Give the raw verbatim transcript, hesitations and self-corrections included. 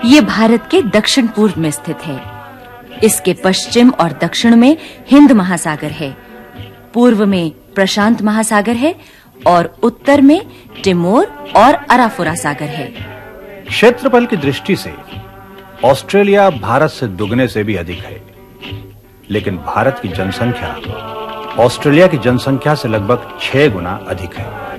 ये भारत के दक्षिण पूर्व में स्थित है। इसके पश्चिम और दक्षिण में हिंद महासागर है, पूर्व में प्रशांत महासागर है और उत्तर में टिमोर और अराफुरा सागर है। क्षेत्रफल की दृष्टि से ऑस्ट्रेलिया भारत से दुगने से भी अधिक है, लेकिन भारत की जनसंख्या ऑस्ट्रेलिया की जनसंख्या से लगभग छह गुना अधिक है।